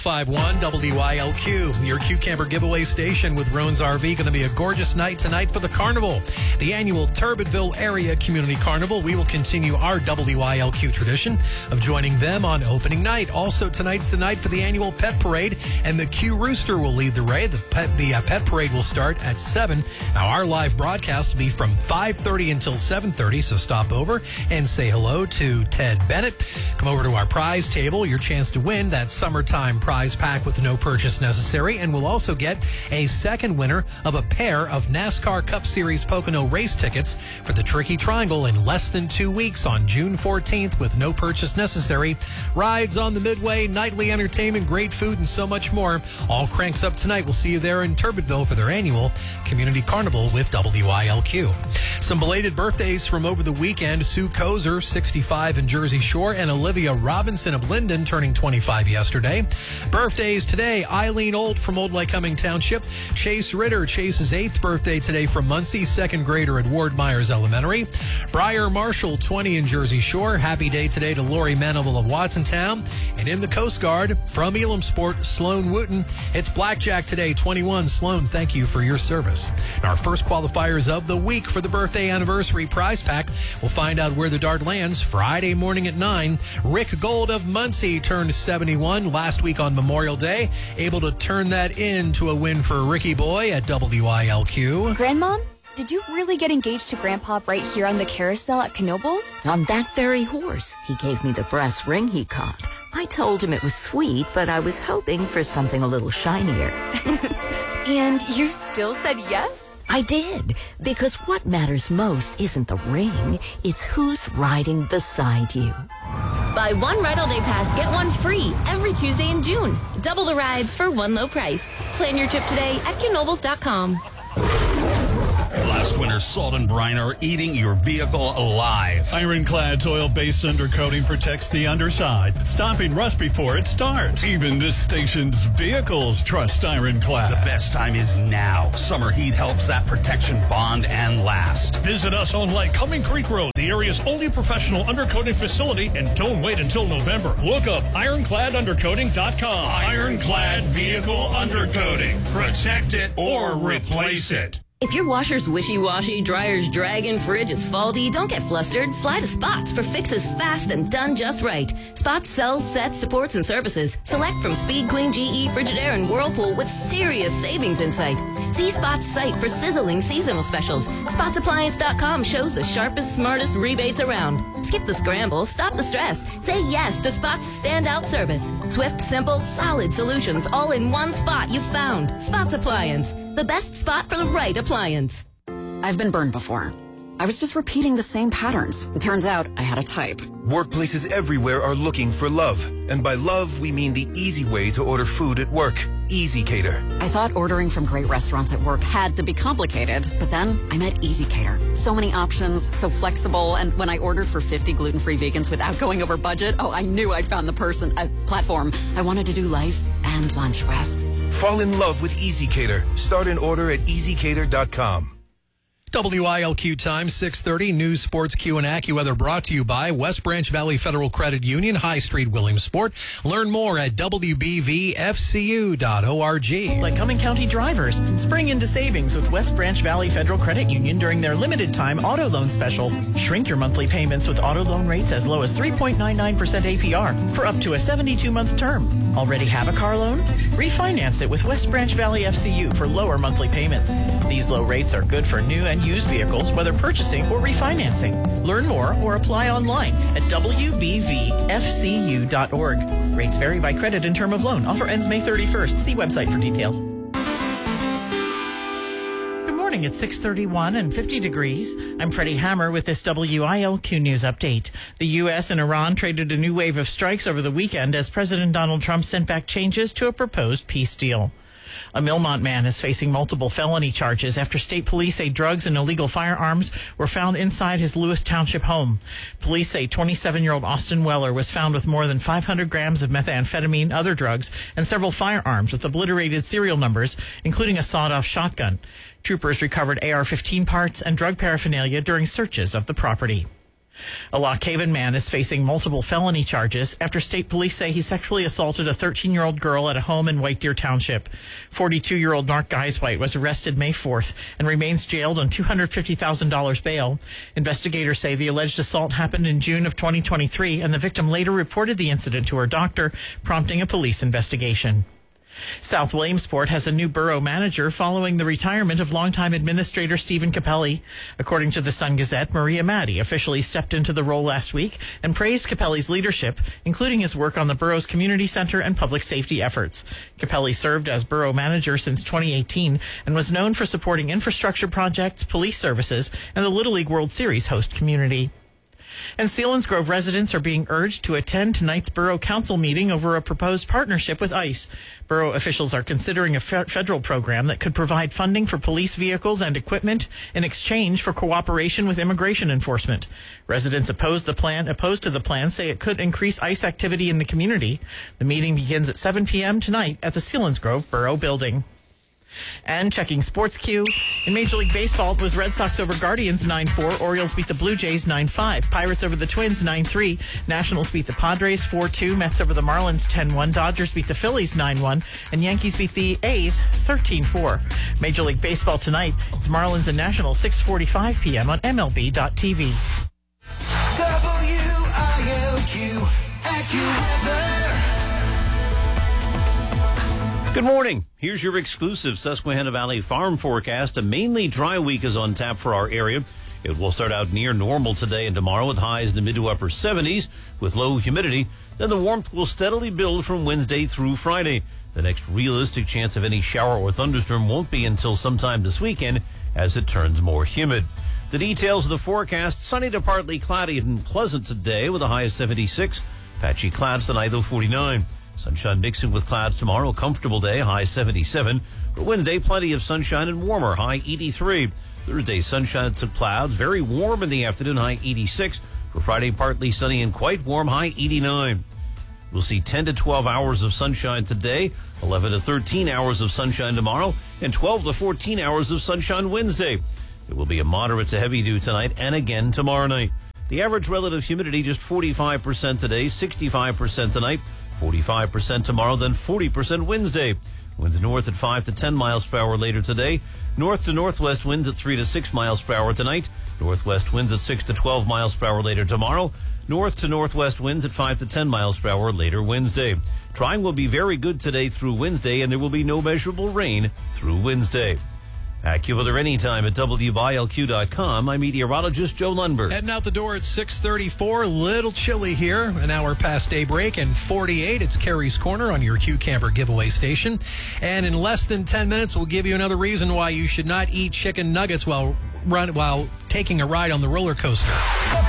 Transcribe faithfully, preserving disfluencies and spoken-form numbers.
five one W I L Q, your Q Camper giveaway station with Roan's R V. Going to be a gorgeous night tonight for the Carnival, the annual Turbidville Area Community Carnival. We will continue our W I L Q tradition of joining them on opening night. Also, tonight's the night for the annual Pet Parade, and the Q Rooster will lead the raid. The Pet, the uh, Pet Parade will start at seven. Now, our live broadcast will be from five thirty until seven thirty, so stop over and say hello to Ted Bennett. Come over to our prize table, your chance to win that summertime prize prize pack with no purchase necessary, and we'll also get a second winner of a pair of NASCAR Cup Series Pocono race tickets for the Tricky Triangle in less than two weeks on June fourteenth with no purchase necessary. Rides on the Midway, nightly entertainment, great food, and so much more. All cranks up tonight. We'll see you there in Turbidville for their annual Community Carnival with W I L Q. Some belated birthdays from over the weekend. Sue Kozer, sixty-five in Jersey Shore, and Olivia Robinson of Linden, turning twenty-five yesterday. Birthdays today, Eileen Old from Old Lycoming Township. Chase Ritter, Chase's eighth birthday today from Muncie, second grader at Ward Myers Elementary. Briar Marshall, twenty in Jersey Shore. Happy day today to Lori Manival of Watsontown. And in the Coast Guard, from Elam Sport, Sloan Wooten. It's Blackjack today, twenty-one. Sloan, thank you for your service. And our first qualifiers of the week for the birthday anniversary prize pack. We'll find out where the dart lands Friday morning at nine. Rick Gold of Muncie turned seventy-one last week on Memorial Day, able to turn that into a win for Ricky Boy at W I L Q. Grandmom, did you really get engaged to Grandpa right here on the carousel at Knoebels? On that very horse. He gave me the brass ring he caught. I told him it was sweet, but I was hoping for something a little shinier. And you still said yes? I did, because what matters most isn't the ring, it's who's riding beside you. Buy one Ride All Day Pass, get one free every Tuesday in June. Double the rides for one low price. Plan your trip today at knoebels dot com. Last winter's salt and brine are eating your vehicle alive. Ironclad's oil-based undercoating protects the underside, stopping rust before it starts. Even this station's vehicles trust Ironclad. The best time is now. Summer heat helps that protection bond and last. Visit us on Lycoming Creek Road, the area's only professional undercoating facility, and don't wait until November. Look up ironclad undercoating dot com. Ironclad Vehicle Undercoating. Protect it or replace it. If your washer's wishy-washy, dryer's dragging, fridge is faulty, don't get flustered. Fly to Spots for fixes fast and done just right. Spots sells, sets, supports, and services. Select from Speed Queen, G E, Frigidaire, and Whirlpool with serious savings in sight. See Spots' site for sizzling seasonal specials. spots appliance dot com shows the sharpest, smartest rebates around. Skip the scramble, stop the stress. Say yes to Spots' standout service. Swift, simple, solid solutions all in one spot you've found. Spots Appliance, the best spot for the right appliance. I've been burned before. I was just repeating the same patterns. It turns out I had a type. Workplaces everywhere are looking for love. And by love, we mean the easy way to order food at work. Easy Cater. I thought ordering from great restaurants at work had to be complicated, but then I met Easy Cater. So many options, so flexible, and when I ordered for fifty gluten-free vegans without going over budget, oh, I knew I'd found the person, a platform I wanted to do life and lunch with. Fall in love with Easy Cater. Start an order at easy cater dot com. W I L Q time, six thirty, News, Sports, Q, and AccuWeather brought to you by West Branch Valley Federal Credit Union, High Street, Williamsport. Learn more at w b v f c u dot org. Lycoming County drivers, spring into savings with West Branch Valley Federal Credit Union during their limited time auto loan special. Shrink your monthly payments with auto loan rates as low as three point nine nine percent A P R for up to a seventy-two month term. Already have a car loan? Refinance it with West Branch Valley F C U for lower monthly payments. These low rates are good for new and used vehicles, whether purchasing or refinancing. Learn more or apply online at w b v f c u dot org. Rates vary by credit and term of loan. Offer ends May thirty-first. See website for details. Good morning. It's six thirty-one and fifty degrees. I'm Freddie Hammer with this W I L Q News update. The U S and Iran traded a new wave of strikes over the weekend as President Donald Trump sent back changes to a proposed peace deal. A Millmont man is facing multiple felony charges after state police say drugs and illegal firearms were found inside his Lewis Township home. Police say twenty-seven-year-old Austin Weller was found with more than five hundred grams of methamphetamine, other drugs, and several firearms with obliterated serial numbers, including a sawed-off shotgun. Troopers recovered A R fifteen parts and drug paraphernalia during searches of the property. A Lock Haven man is facing multiple felony charges after state police say he sexually assaulted a thirteen-year-old girl at a home in White Deer Township. forty-two-year-old Mark Geiswhite was arrested May fourth and remains jailed on two hundred fifty thousand dollars bail. Investigators say the alleged assault happened in June of twenty twenty-three, and the victim later reported the incident to her doctor, prompting a police investigation. South Williamsport has a new borough manager following the retirement of longtime administrator Stephen Capelli. According to the Sun Gazette, Maria Maddy officially stepped into the role last week and praised Capelli's leadership, including his work on the borough's community center and public safety efforts. Capelli served as borough manager since twenty eighteen and was known for supporting infrastructure projects, police services, and the Little League World Series host community. And Selinsgrove residents are being urged to attend tonight's Borough Council meeting over a proposed partnership with ICE. Borough officials are considering a fe- federal program that could provide funding for police vehicles and equipment in exchange for cooperation with immigration enforcement. Residents opposed the plan, opposed to the plan say it could increase ICE activity in the community. The meeting begins at seven p.m. tonight at the Selinsgrove Borough Building. And checking Sports Q. In Major League Baseball, it was Red Sox over Guardians nine four. Orioles beat the Blue Jays nine five. Pirates over the Twins nine three. Nationals beat the Padres four two. Mets over the Marlins ten one. Dodgers beat the Phillies nine one. And Yankees beat the A's thirteen four. Major League Baseball tonight, it's Marlins and Nationals six forty-five p.m. on M L B dot T V. W I L Q AccuWeather. Good morning. Here's your exclusive Susquehanna Valley farm forecast. A mainly dry week is on tap for our area. It will start out near normal today and tomorrow with highs in the mid to upper seventies with low humidity. Then the warmth will steadily build from Wednesday through Friday. The next realistic chance of any shower or thunderstorm won't be until sometime this weekend as it turns more humid. The details of the forecast: sunny to partly cloudy and pleasant today with a high of seventy-six. Patchy clouds tonight, though forty-nine. Sunshine mixing with clouds tomorrow, a comfortable day, high seventy-seven. For Wednesday, plenty of sunshine and warmer, high eighty-three. Thursday, sunshine and some clouds, very warm in the afternoon, high eighty-six. For Friday, partly sunny and quite warm, high eighty-nine. We'll see ten to twelve hours of sunshine today, eleven to thirteen hours of sunshine tomorrow, and twelve to fourteen hours of sunshine Wednesday. It will be a moderate to heavy dew tonight and again tomorrow night. The average relative humidity just forty-five percent today, sixty-five percent tonight. forty-five percent tomorrow, then forty percent Wednesday. Winds north at five to ten miles per hour later today. North to northwest winds at three to six miles per hour tonight. Northwest winds at six to twelve miles per hour later tomorrow. North to northwest winds at five to ten miles per hour later Wednesday. Drying will be very good today through Wednesday, and there will be no measurable rain through Wednesday. AccuWeather anytime at W I L Q dot com. I'm meteorologist Joe Lundberg. Heading out the door at six thirty-four. Little chilly here, an hour past daybreak, and forty-eight. It's Carrie's Corner on your Q Camper giveaway station. And in less than ten minutes, we'll give you another reason why you should not eat chicken nuggets while run while taking a ride on the roller coaster.